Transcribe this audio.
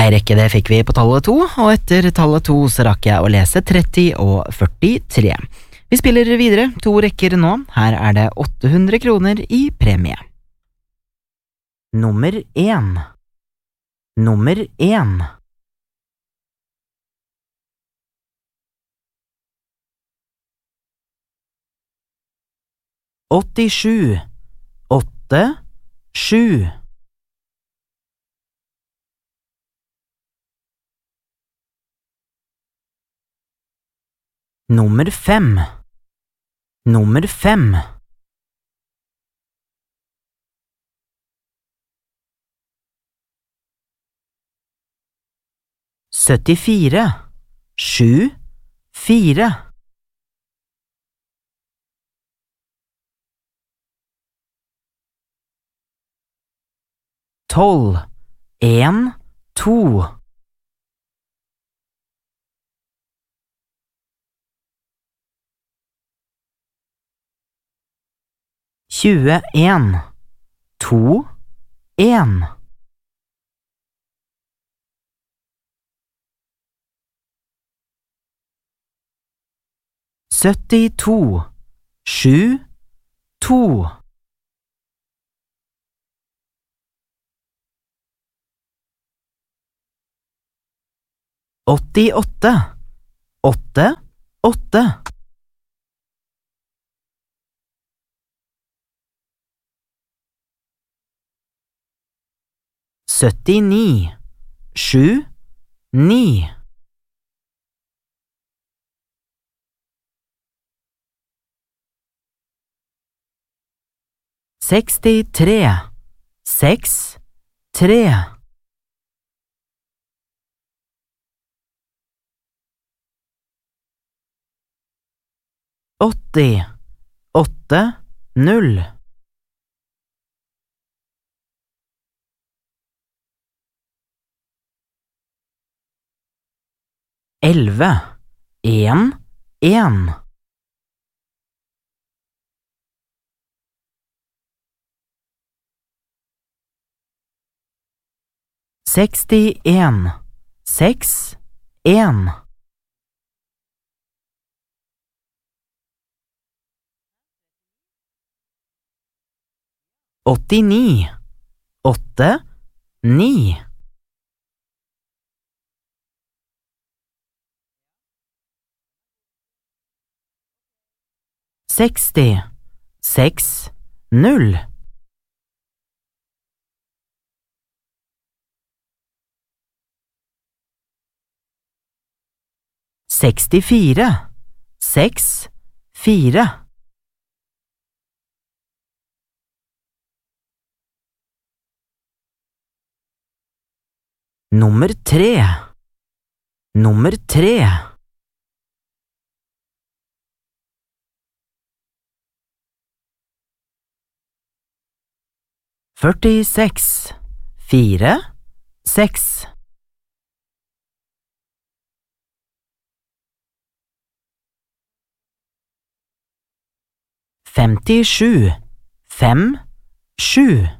Grei rekke det fikk vi på tallet 2, og etter tallet 2 så rakk jeg å lese 30 og 43. Vi spiller videre 2 rekker nå, her er det 800 kroner i premie. Nummer 1. Nummer 1. Åttisju, 8, 7. Nummer 5. Nummer 5. Syttifire, 7, 4. Tolv, 1, 2. Tjueen, 2, 1. Syttito, 7, 2. Åttiåtte, 8, 8. Syttini, 7, 9. Sekstitre, 6, 3. Åtti, 8, 0. Elleve, 1, 1. Sekstien, 6, 1. Åttini, 8, 9. Seksti, 6, 0. Sekstifire, 6, 4. Nummer 3. Nummer 3. Førtiseks, 4, 6. Femtisju, 5, 7.